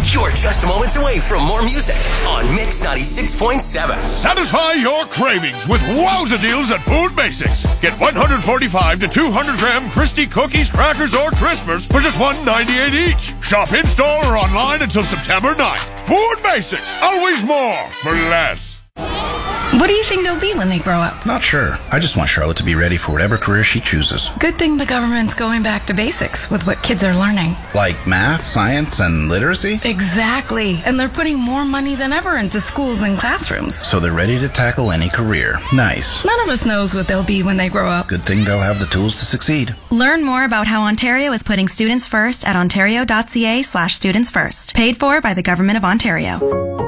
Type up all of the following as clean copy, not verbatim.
You're just moments away from more music on Mix 96.7. Satisfy your cravings with wowza deals at Food Basics. Get 145 to 200 gram Christie cookies, crackers, or Crispers for just $1.98 each. Shop in-store or online until September 9th. Food Basics, always more for less. What do you think they'll be when they grow up? Not sure. I just want Charlotte to be ready for whatever career she chooses. Good thing the government's going back to basics with what kids are learning. Like math, science, and literacy? Exactly. And they're putting more money than ever into schools and classrooms. So they're ready to tackle any career. Nice. None of us knows what they'll be when they grow up. Good thing they'll have the tools to succeed. Learn more about how Ontario is putting students first at ontario.ca/students first. Paid for by the Government of Ontario.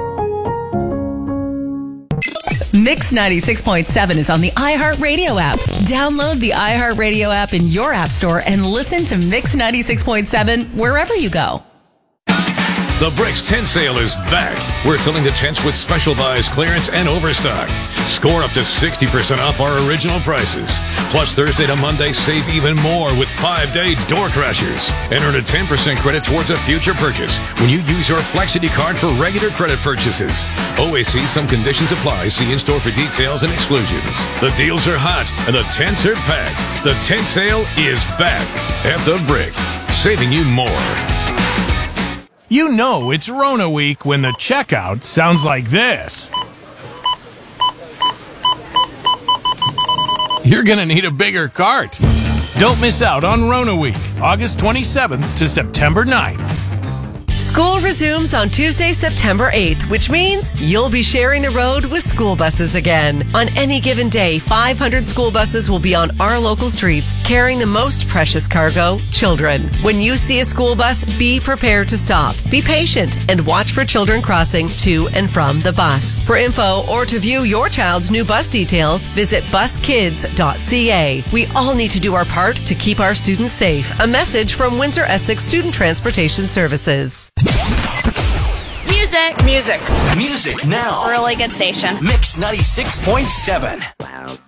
Mix 96.7 is on the iHeartRadio app. Download the iHeartRadio app in your app store and listen to Mix 96.7 wherever you go. The Bricks tent sale is back. We're filling the tents with special buys, clearance, and overstock. Score up to 60% off our original prices. Plus, Thursday to Monday, save even more with 5-day door crashers. And earn a 10% credit towards a future purchase when you use your Flexity card for regular credit purchases. Always see some conditions apply. See in-store for details and exclusions. The deals are hot and the tents are packed. The tent sale is back at The Brick, saving you more. You know it's Rona week when the checkout sounds like this. You're gonna need a bigger cart. Don't miss out on Rona week, August 27th to September 9th. School resumes on Tuesday, September 8th, which means you'll be sharing the road with school buses again. On any given day, 500 school buses will be on our local streets carrying the most precious cargo, children. When you see a school bus, be prepared to stop. Be patient and watch for children crossing to and from the bus. For info or to view your child's new bus details, visit buskids.ca. We all need to do our part to keep our students safe. A message from Windsor Essex Student Transportation Services. Music. Music now. Really good station. Mix 96.7. Loud.